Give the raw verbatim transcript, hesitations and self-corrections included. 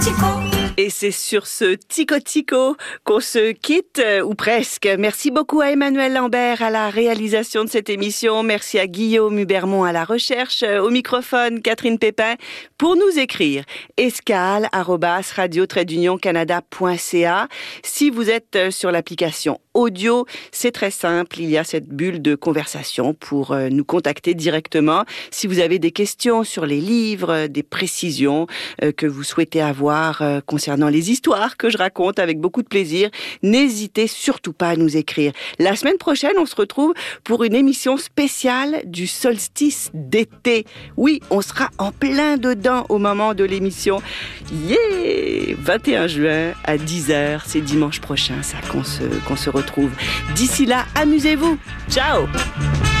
Et c'est sur ce tico-tico qu'on se quitte, ou presque. Merci beaucoup à Emmanuel Lambert à la réalisation de cette émission. Merci à Guillaume Hubermont à la recherche. Au microphone, Catherine Pépin. Pour nous écrire, escale arobase radio trait d'union canada point c a. Si vous êtes sur l'application audio, c'est très simple. Il y a cette bulle de conversation pour nous contacter directement. Si vous avez des questions sur les livres, des précisions que vous souhaitez avoir concernant les histoires que je raconte avec beaucoup de plaisir, n'hésitez surtout pas à nous écrire. La semaine prochaine, on se retrouve pour une émission spéciale du solstice d'été. Oui, on sera en plein dedans au moment de l'émission. Yeah! vingt et un juin à dix heures, c'est dimanche prochain, ça, qu'on se, qu'on se retrouve. D'ici là, amusez-vous. Ciao!